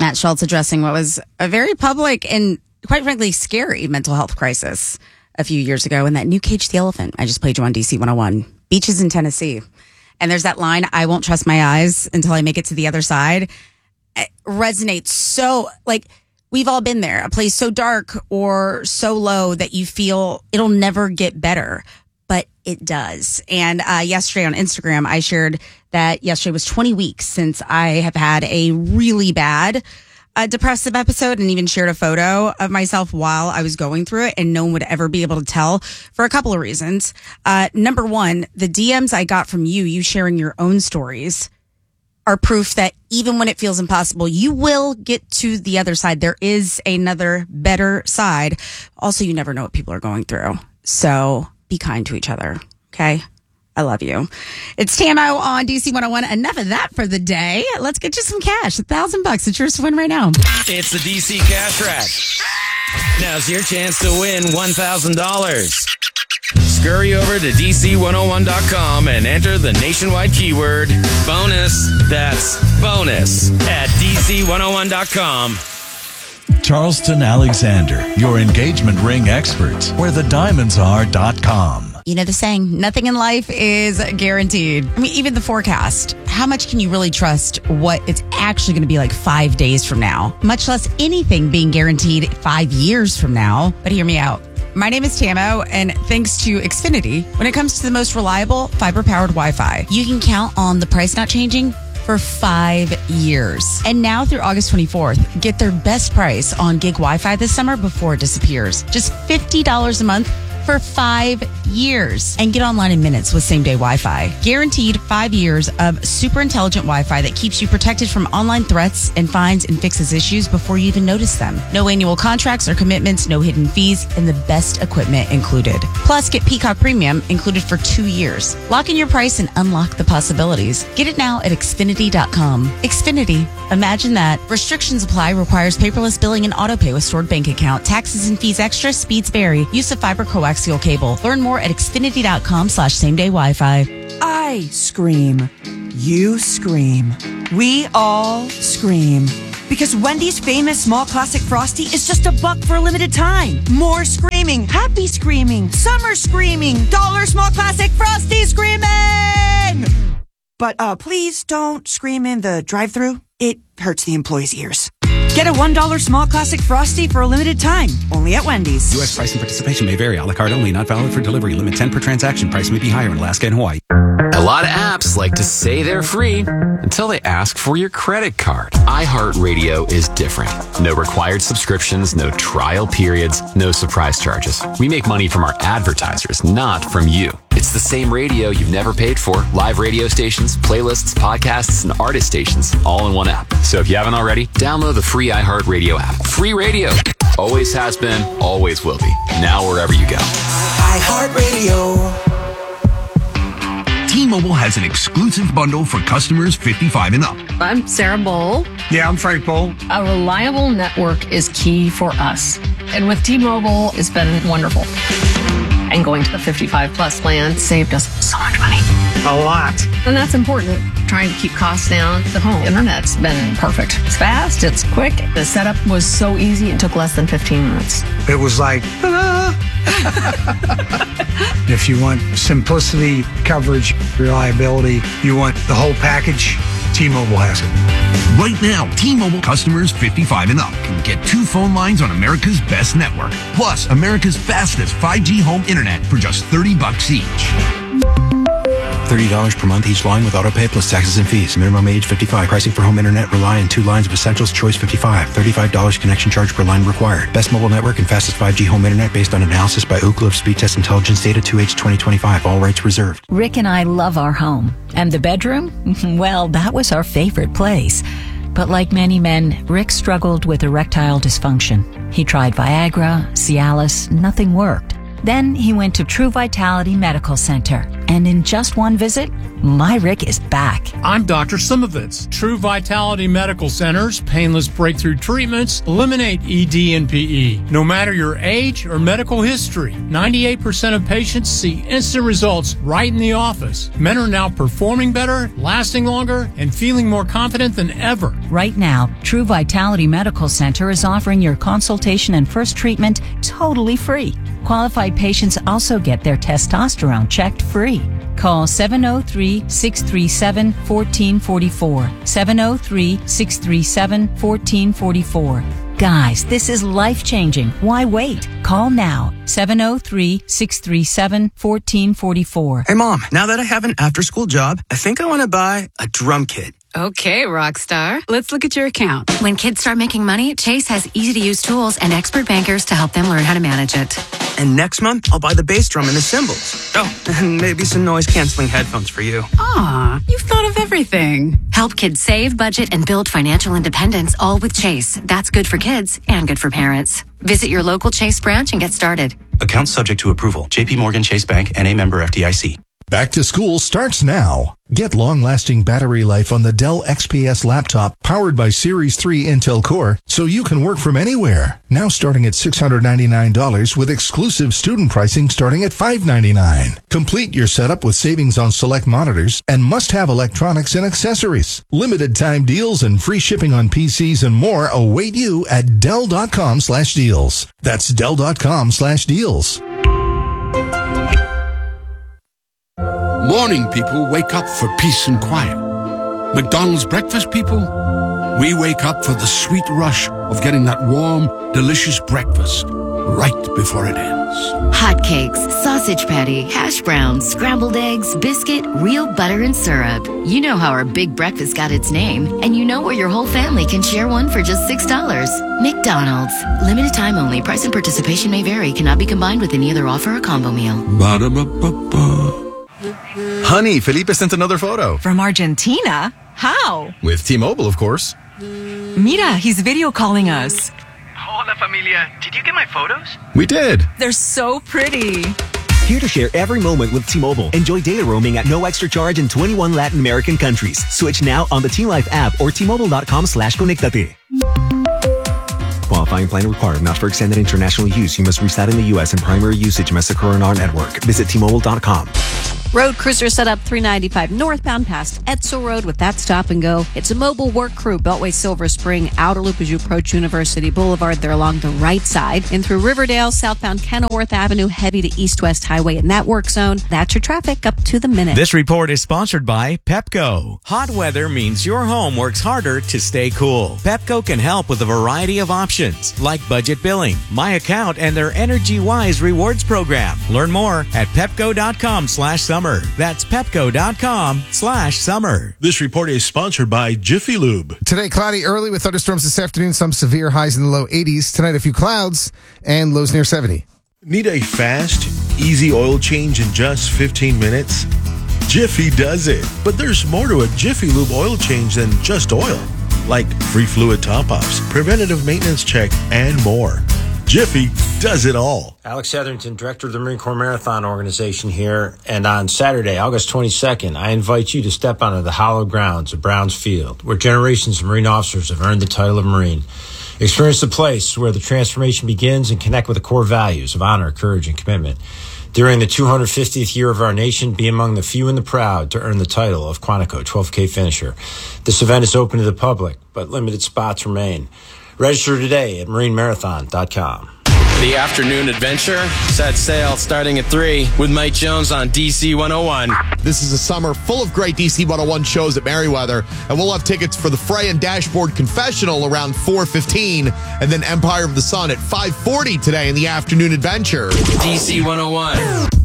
Matt Schultz addressing what was a very public and, quite frankly, scary mental health crisis a few years ago in that new Cage the Elephant I just played you on DC 101. Beaches in Tennessee. And there's that line, I won't trust my eyes until I make it to the other side. It resonates so, like, we've all been there. A place so dark or so low that you feel it'll never get better. But it does. And yesterday on Instagram, I shared that yesterday was 20 weeks since I have had a really bad depressive episode, and even shared a photo of myself while I was going through it, and no one would ever be able to tell for a couple of reasons. Number one, the DMs I got from you sharing your own stories are proof that even when it feels impossible, you will get to the other side. There is another better side. Also, you never know what people are going through. So be kind to each other. Okay. I love you. It's Tamo on DC 101. Enough of that for the day. Let's get you some cash. $1,000. It's yours to win right now. It's the DC Cash Rack. Now's your chance to win $1,000. Scurry over to DC101.com and enter the nationwide keyword bonus. That's bonus at DC101.com. Charleston Alexander, your engagement ring experts, where the diamonds are.com. You know the saying, nothing in life is guaranteed. I mean, even the forecast. How much can you really trust what it's actually going to be like 5 days from now? Much less anything being guaranteed 5 years from now. But hear me out. My name is Tamo, and thanks to Xfinity, when it comes to the most reliable fiber-powered Wi-Fi, you can count on the price not changing for 5 years. And now through August 24th, get their best price on gig Wi-Fi this summer before it disappears. Just $50 a month for 5 years. And get online in minutes with same-day Wi-Fi. Guaranteed 5 years of super intelligent Wi-Fi that keeps you protected from online threats and finds and fixes issues before you even notice them. No annual contracts or commitments, no hidden fees, and the best equipment included. Plus, get Peacock Premium included for 2 years. Lock in your price and unlock the possibilities. Get it now at Xfinity.com. Xfinity. Imagine that. Restrictions apply. Requires paperless billing and autopay with stored bank account. Taxes and fees extra. Speeds vary. Use of fiber coaxial cable. Learn more at Xfinity.com/same-day Wi-Fi. I scream. You scream. We all scream. Because Wendy's famous small classic Frosty is just $1 for a limited time. More screaming, happy screaming, summer screaming, dollar small classic Frosty screaming! But please don't scream in the drive-thru. It hurts the employees' ears. Get a $1 small classic Frosty for a limited time. Only at Wendy's. U.S. price and participation may vary. A la carte only. Not valid for delivery. Limit 10 per transaction. Price may be higher in Alaska and Hawaii. A lot of apps like to say they're free until they ask for your credit card. iHeartRadio is different. No required subscriptions, no trial periods, no surprise charges. We make money from our advertisers, not from you. It's the same radio you've never paid for. Live radio stations, playlists, podcasts, and artist stations, all in one app. So if you haven't already, download the free iHeartRadio app. Free radio. Always has been, always will be. Now wherever you go. iHeartRadio. T-Mobile has an exclusive bundle for customers 55 and up. I'm Sarah Bowl. Yeah, I'm Frank Bowl. A reliable network is key for us. And with T-Mobile, it's been wonderful. And going to the 55 plus plan saved us so much money. A lot. And that's important. Trying to keep costs down. The home internet's been perfect. It's fast, it's quick. The setup was so easy, it took less than 15 minutes. It was like, ta-da! If you want simplicity, coverage, reliability, you want the whole package, T-Mobile has it. Right now, T-Mobile customers 55 and up can get 2 phone lines on America's best network, plus America's fastest 5G home internet for just $30 each. $30 per month each line with autopay plus taxes and fees. Minimum age 55. Pricing for home internet rely on 2 lines of Essentials Choice 55. $35 connection charge per line required. Best mobile network and fastest 5G home internet based on analysis by Ookla of Speed Test Intelligence data 2H 2025. All rights reserved. Rick and I love our home. And the bedroom? Well, that was our favorite place. But like many men, Rick struggled with erectile dysfunction. He tried Viagra, Cialis, nothing worked. Then he went to True Vitality Medical Center. And in just one visit, my Rick is back. I'm Dr. Simovitz. True Vitality Medical Center's painless breakthrough treatments eliminate ED and PE. No matter your age or medical history, 98% of patients see instant results right in the office. Men are now performing better, lasting longer, and feeling more confident than ever. Right now, True Vitality Medical Center is offering your consultation and first treatment totally free. Qualified patients also get their testosterone checked free. Call 703-637-1444. 703-637-1444. Guys, this is life-changing. Why wait? Call now. 703-637-1444. Hey, Mom, now that I have an after-school job, I think I want to buy a drum kit. Okay, Rockstar. Let's look at your account. When kids start making money, Chase has easy-to-use tools and expert bankers to help them learn how to manage it. And next month, I'll buy the bass drum and the cymbals. Oh, and maybe some noise-canceling headphones for you. Aw, you've thought of everything. Help kids save, budget, and build financial independence, all with Chase. That's good for kids and good for parents. Visit your local Chase branch and get started. Account subject to approval. JP Morgan Chase Bank, N.A. member FDIC. Back to school starts now. Get long-lasting battery life on the Dell XPS laptop powered by Series 3 Intel Core so you can work from anywhere. Now starting at $699 with exclusive student pricing starting at $599. Complete your setup with savings on select monitors and must-have electronics and accessories. Limited time deals and free shipping on PCs and more await you at Dell.com/deals. That's Dell.com/deals. Morning people wake up for peace and quiet. McDonald's breakfast people, we wake up for the sweet rush of getting that warm, delicious breakfast right before it ends. Hotcakes, sausage patty, hash browns, scrambled eggs, biscuit, real butter and syrup. You know how our big breakfast got its name, and you know where your whole family can share one for just $6. McDonald's. Limited time only. Price and participation may vary. Cannot be combined with any other offer or combo meal. Ba-da-ba-ba-ba. Honey, Felipe sent another photo. From Argentina? How? With T-Mobile, of course. Mira, he's video calling us. Hola, familia. Did you get my photos? We did. They're so pretty. Here to share every moment with T-Mobile. Enjoy data roaming at no extra charge in 21 Latin American countries. Switch now on the T-Life app or T-Mobile.com/conectate. Qualifying plan required. Not for extended international use. You must reside in the U.S. and primary usage must occur on our network. Visit T-Mobile.com. Road Cruiser set up 395 northbound past Etzel Road with that stop and go. It's a mobile work crew. Beltway Silver Spring, outer loop as you approach University Boulevard. They're along the right side. In through Riverdale, southbound Kenilworth Avenue, heavy to east-west highway in that work zone. That's your traffic up to the minute. This report is sponsored by Pepco. Hot weather means your home works harder to stay cool. Pepco can help with a variety of options like budget billing, My Account, and their Energy Wise rewards program. Learn more at pepco.com/summer. That's pepco.com/summer. This report is sponsored by Jiffy Lube. Today, cloudy early with thunderstorms this afternoon, some severe highs in the low 80s. Tonight, a few clouds and lows near 70. Need a fast, easy oil change in just 15 minutes? Jiffy does it. But there's more to a Jiffy Lube oil change than just oil, like free fluid top-offs, preventative maintenance check, and more. Jiffy does it all. Alex Hetherington, director of the Marine Corps Marathon Organization here. And on Saturday, August 22nd, I invite you to step onto the hallowed grounds of Browns Field, where generations of Marine officers have earned the title of Marine. Experience the place where the transformation begins and connect with the core values of honor, courage, and commitment. During the 250th year of our nation, be among the few and the proud to earn the title of Quantico 12K finisher. This event is open to the public, but limited spots remain. Register today at MarineMarathon.com. The afternoon adventure set sail starting at 3 with Mike Jones on DC 101. This is a summer full of great DC 101 shows at Merriweather, and we'll have tickets for the Frey and Dashboard Confessional around 4:15, and then Empire of the Sun at 5:40 today in the afternoon adventure. DC 101.